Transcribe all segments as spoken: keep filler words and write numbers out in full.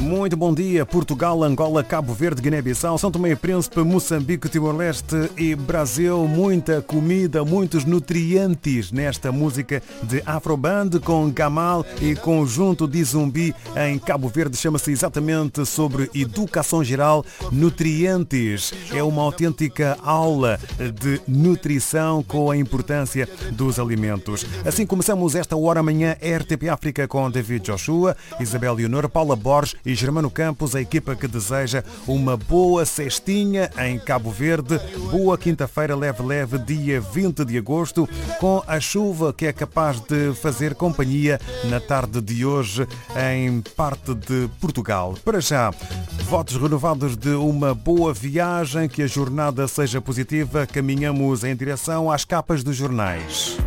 Muito bom dia. Portugal, Angola, Cabo Verde, Guiné-Bissau, São Tomé e Príncipe, Moçambique, Timor-Leste e Brasil. Muita comida, muitos nutrientes nesta música de Afroband com Gamal e conjunto de Zumbi em Cabo Verde. Chama-se exatamente sobre educação geral, nutrientes. É uma autêntica aula de nutrição com a importância dos alimentos. Assim começamos esta hora amanhã R T P África com David Joshua, Isabel Leonor, Paula Borges e Germano Campos, a equipa que deseja uma boa cestinha em Cabo Verde. Boa quinta-feira, leve-leve, dia vinte de agosto, com a chuva que é capaz de fazer companhia na tarde de hoje em parte de Portugal. Para já, votos renovados de uma boa viagem, que a jornada seja positiva. Caminhamos em direção às capas dos jornais.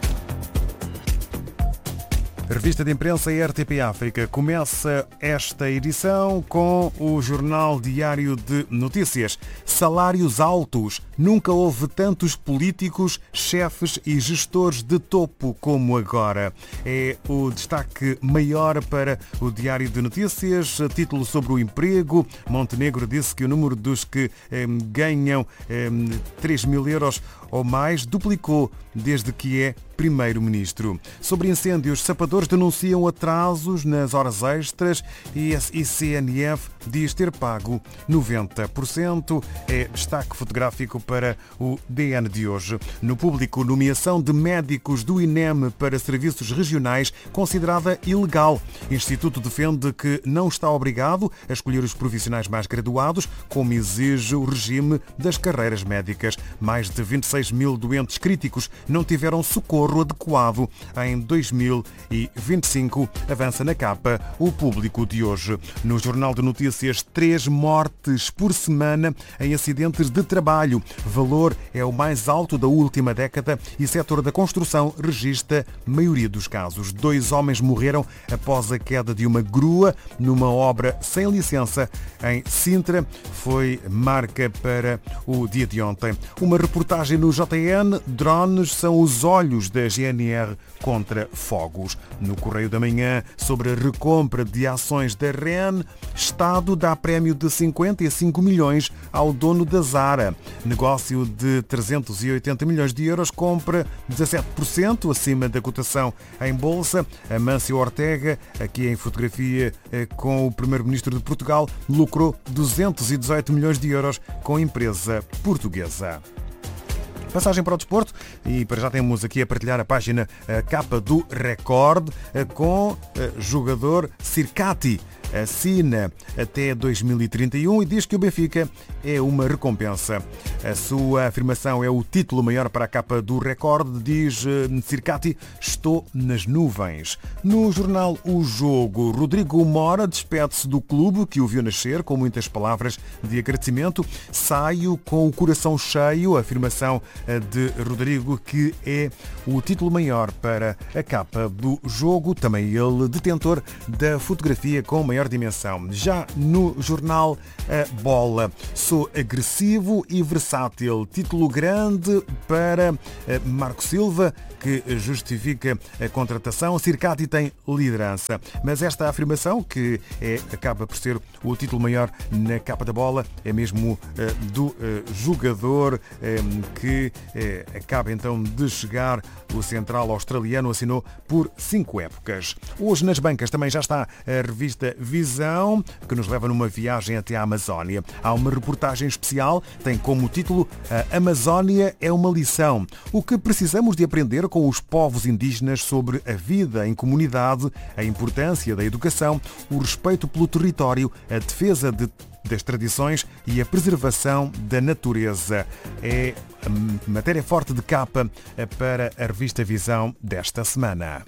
Revista de Imprensa R T P África começa esta edição com o Jornal Diário de Notícias. Salários altos. Nunca houve tantos políticos, chefes e gestores de topo como agora. É o destaque maior para o Diário de Notícias. Título sobre o emprego. Montenegro disse que o número dos que eh, ganham eh, três mil euros ou mais duplicou desde que é primeiro-ministro. Sobre incêndios, sapadores denunciam atrasos nas horas extras e a I C N F diz ter pago noventa por cento. É destaque fotográfico para o D N de hoje. No Público, nomeação de médicos do I N E M para serviços regionais considerada ilegal. Instituto defende que não está obrigado a escolher os profissionais mais graduados, como exige o regime das carreiras médicas. Mais de vinte e seis mil doentes críticos não tiveram socorro adequado em dois mil e vinte e cinco, avança na capa o Público de hoje. No Jornal de Notícias, três mortes por semana em acidentes de trabalho. Valor é o mais alto da última década e setor da construção registra maioria dos casos. Dois homens morreram após a queda de uma grua numa obra sem licença em Sintra. Foi marca para o dia de ontem. Uma reportagem no J N, drones são os olhos da G N R contra fogos. No Correio da Manhã, sobre a recompra de ações da R E N, Estado dá prémio de cinquenta e cinco milhões ao dono da Zara. Negócio de trezentos e oitenta milhões de euros, compra dezassete por cento acima da cotação em bolsa. Amâncio Ortega, aqui em fotografia com o primeiro-ministro de Portugal, lucrou duzentos e dezoito milhões de euros com a empresa portuguesa. Passagem para o desporto e para já temos aqui a partilhar a página a capa do Record com o jogador Circati. Assina até dois mil e trinta e um e diz que o Benfica é uma recompensa. A sua afirmação é o título maior para a capa do Record. Diz Circati: estou nas nuvens. No jornal O Jogo, Rodrigo Mora despede-se do clube que o viu nascer com muitas palavras de agradecimento. Saio com o coração cheio, a afirmação de Rodrigo, que é o título maior para a capa do Jogo. Também ele detentor da fotografia com maior dimensão. Já no jornal A Bola, sou agressivo e versátil. Título grande para Marco Silva, que justifica a contratação. Circati tem liderança. Mas esta afirmação, que é, acaba por ser o título maior na capa da Bola, é mesmo uh, do uh, jogador um, que uh, acaba então de chegar. O central australiano assinou por cinco épocas. Hoje nas bancas também já está a revista Visão, que nos leva numa viagem até a Amazónia. Há uma reportagem especial, tem como título A Amazónia é uma lição. O que precisamos de aprender com os povos indígenas sobre a vida em comunidade, a importância da educação, o respeito pelo território, a defesa de das tradições e a preservação da natureza. É a matéria forte de capa para a revista Visão desta semana.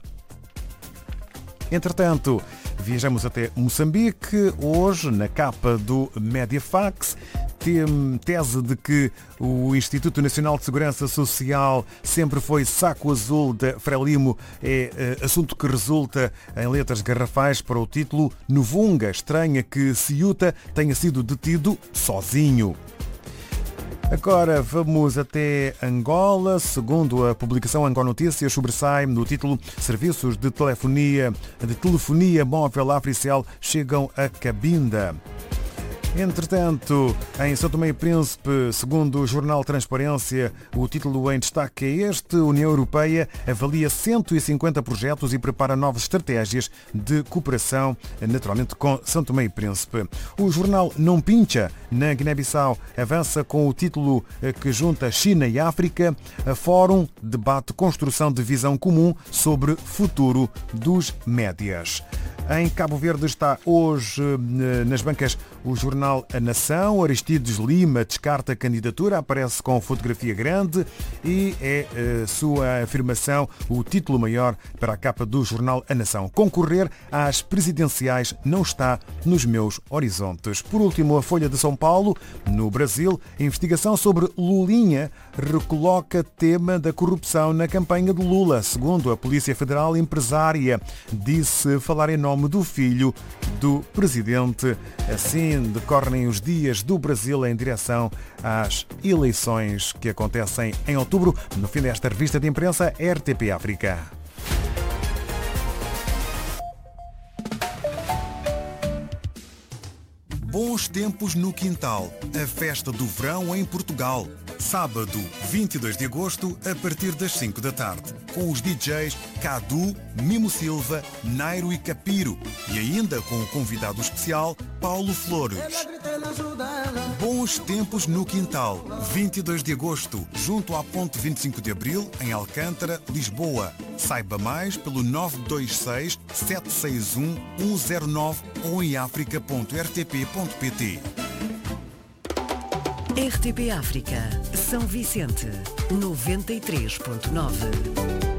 Entretanto, viajamos até Moçambique. Hoje, na capa do Mediafax, tem tese de que o Instituto Nacional de Segurança Social sempre foi saco azul da Frelimo. É assunto que resulta em letras garrafais para o título. Novunga estranha que Ciuta tenha sido detido sozinho. Agora vamos até Angola. Segundo a publicação Angola Notícias, sobressai no título Serviços de telefonia, de telefonia móvel Africell chegam a Cabinda. Entretanto, em São Tomé e Príncipe, segundo o jornal Transparência, o título em destaque é este: a União Europeia avalia cento e cinquenta projetos e prepara novas estratégias de cooperação, naturalmente com São Tomé e Príncipe. O jornal Não Pincha, na Guiné-Bissau, avança com o título que junta China e África. A Fórum debate construção de visão comum sobre futuro dos médias. Em Cabo Verde está hoje nas bancas o jornal A Nação. Aristides Lima descarta a candidatura, aparece com fotografia grande e é a sua afirmação o título maior para a capa do jornal A Nação. Concorrer às presidenciais não está nos meus horizontes. Por último, a Folha de São Paulo, no Brasil, a investigação sobre Lulinha recoloca tema da corrupção na campanha de Lula. Segundo a Polícia Federal, empresária disse falar em nome do filho do presidente. Assim decorrem os dias do Brasil em direção às eleições que acontecem em outubro. No fim desta revista de imprensa, R T P África. Bons tempos no quintal. A festa do verão em Portugal. Sábado, vinte e dois de agosto, a partir das cinco da tarde, com os D Js Cadu, Mimo Silva, Nairo e Capiro, e ainda com o convidado especial Paulo Flores. Bons tempos no quintal, vinte e dois de agosto, junto à Ponte vinte e cinco de Abril, em Alcântara, Lisboa. Saiba mais pelo nove dois seis, sete seis um, um zero nove ou em africa ponto r t p ponto p t. R T P África, São Vicente, noventa e três ponto nove.